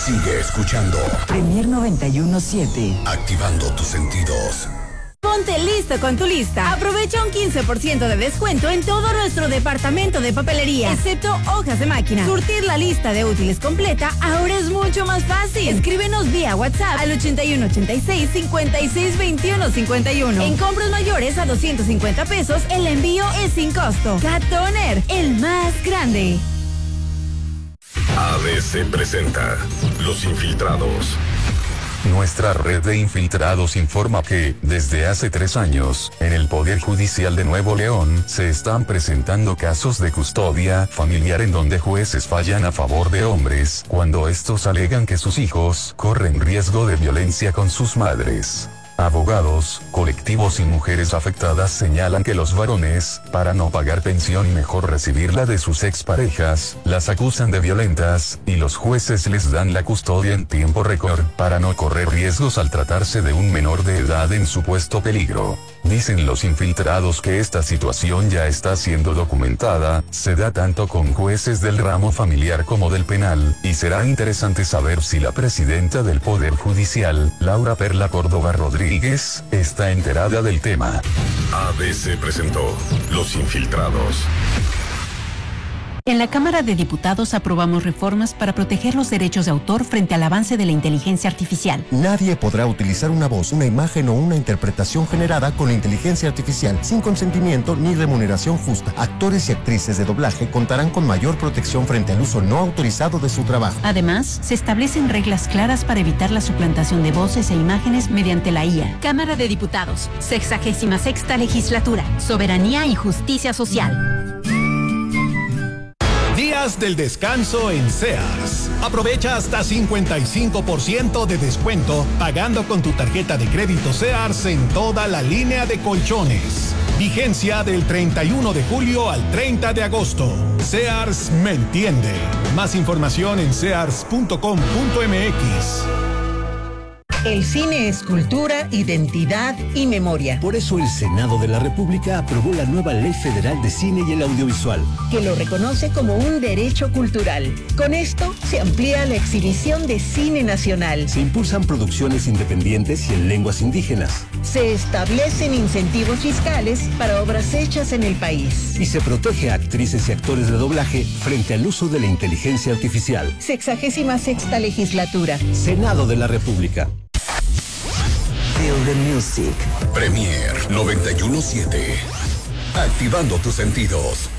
Sigue escuchando. Premier 91.7. Activando tus sentidos. Ponte listo con tu lista. Aprovecha un 15% de descuento en todo nuestro departamento de papelería, excepto hojas de máquina. Surtir la lista de útiles completa ahora es mucho más fácil. Escríbenos vía WhatsApp al 8186-562151. En compras mayores a 250 pesos, el envío es sin costo. Cat Toner, el más grande. ABC presenta Los Infiltrados. Nuestra red de infiltrados informa que, desde hace 3 años, en el Poder Judicial de Nuevo León, se están presentando casos de custodia familiar en donde jueces fallan a favor de hombres, cuando estos alegan que sus hijos corren riesgo de violencia con sus madres. Abogados, colectivos y mujeres afectadas señalan que los varones, para no pagar pensión y mejor recibirla de sus exparejas, las acusan de violentas, y los jueces les dan la custodia en tiempo récord, para no correr riesgos al tratarse de un menor de edad en supuesto peligro. Dicen los infiltrados que esta situación ya está siendo documentada, se da tanto con jueces del ramo familiar como del penal, y será interesante saber si la presidenta del Poder Judicial, Laura Perla Córdoba Rodríguez, está enterada del tema. ABC presentó Los Infiltrados. En la Cámara de Diputados aprobamos reformas para proteger los derechos de autor frente al avance de la inteligencia artificial. Nadie podrá utilizar una voz, una imagen o una interpretación generada con la inteligencia artificial sin consentimiento ni remuneración justa. Actores y actrices de doblaje contarán con mayor protección frente al uso no autorizado de su trabajo. Además, se establecen reglas claras para evitar la suplantación de voces e imágenes mediante la IA. Cámara de Diputados, 66ª Legislatura, Soberanía y Justicia Social. Días del descanso en Sears. Aprovecha hasta 55% de descuento pagando con tu tarjeta de crédito Sears en toda la línea de colchones. Vigencia del 31 de julio al 30 de agosto. Sears me entiende. Más información en sears.com.mx. El cine es cultura, identidad y memoria. Por eso el Senado de la República aprobó la nueva Ley Federal de Cine y el Audiovisual, que lo reconoce como un derecho cultural. Con esto se amplía la exhibición de cine nacional. Se impulsan producciones independientes y en lenguas indígenas. Se establecen incentivos fiscales para obras hechas en el país. Y se protege a actrices y actores de doblaje frente al uso de la inteligencia artificial. 66ª Legislatura. Senado de la República. Feel the music. Premier 91.7. Activando tus sentidos.